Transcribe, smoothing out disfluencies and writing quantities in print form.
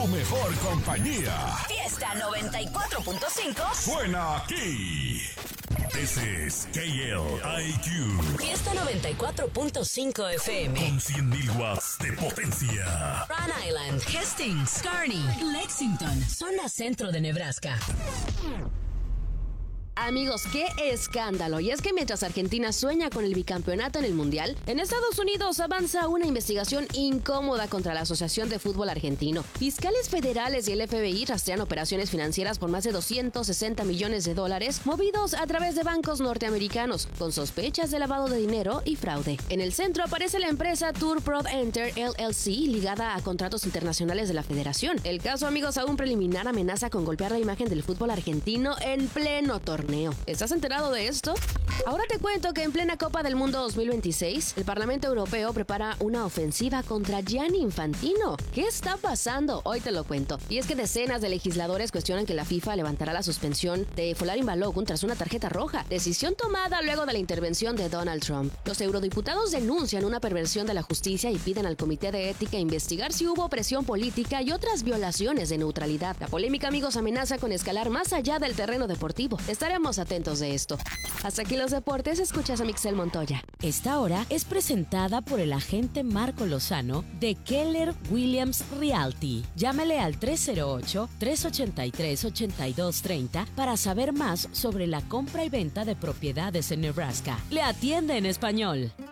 tu mejor compañía. Fiesta 94.5 Suena aquí. This is KLIQ. Fiesta 94.5 FM. Con 100.000 watts de potencia. Rhode Island, Hastings, Kearney, Lexington, zona centro de Nebraska. Amigos, qué escándalo. Y es que mientras Argentina sueña con el bicampeonato en el Mundial, en Estados Unidos avanza una investigación incómoda contra la Asociación de Fútbol Argentino. Fiscales federales y el FBI rastrean operaciones financieras por más de 260 millones de dólares movidos a través de bancos norteamericanos, con sospechas de lavado de dinero y fraude. En el centro aparece la empresa TourProd Enter LLC, ligada a contratos internacionales de la federación. El caso, amigos, aún preliminar, amenaza con golpear la imagen del fútbol argentino en pleno torneo. ¿Estás enterado de esto? Ahora te cuento que en plena Copa del Mundo 2026, el Parlamento Europeo prepara una ofensiva contra Gianni Infantino. ¿Qué está pasando? Hoy te lo cuento. Y es que decenas de legisladores cuestionan que la FIFA levantará la suspensión de Folarin Balogun tras una tarjeta roja, decisión tomada luego de la intervención de Donald Trump. Los eurodiputados denuncian una perversión de la justicia y piden al Comité de Ética investigar si hubo presión política y otras violaciones de neutralidad. La polémica, amigos, amenaza con escalar más allá del terreno deportivo. Estaremos atentos de esto. Hasta aquí los deportes, escuchas a Mixel Montoya. Esta hora es presentada por el agente Marco Lozano de Keller Williams Realty. Llámale al 308-383-8230 para saber más sobre la compra y venta de propiedades en Nebraska. Le atiende en español.